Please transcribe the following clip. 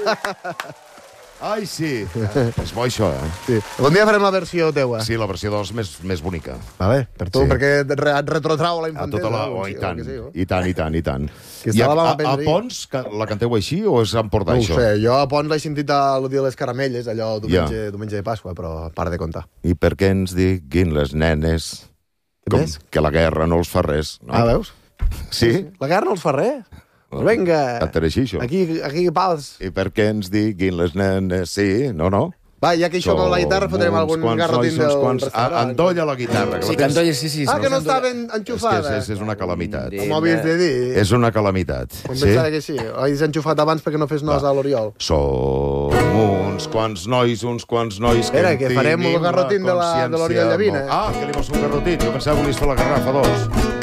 Ai, sí. És bo, això, Sí. Algun dia farem la versió teua. Sí, la versió 2 més bonica. Vale, per tu, Sí. perquè et retrotrau a la A infantesa. tota la... Oh, i tant, i tant, i tant, i tant. Que I estava a aprendre. Pons, la canteu així o és Empordà, No ho això? sé, jo a Pons l'he sentit el dia de les caramelles, allò diumenge de Pasqua, però para de comptar. I per què ens diguin les nenes Ves? que la guerra no els fa res? No? Ah, veus? Sí? La guerra no els fa res. Pues vinga, Et així, això. aquí pals. I per què ens diguin les nenes... Sí, no? Va, ja que això amb la guitarra fotrem algun garrotín del restaurant. Endolla la guitarra. Sí, que endolla, sí. Ah, que no estava ben enxufada. És una calamitat. Com ho havies de dir? És una calamitat. Em pensava que sí. Ho havies enxufat abans perquè no fes nos a l'Oriol. Som uns quants nois Espera, que farem el garrotín de l'Oriol Llavina. Ah, que li vols fer un garrotín? Jo pensava que volies fer la garrafa 2.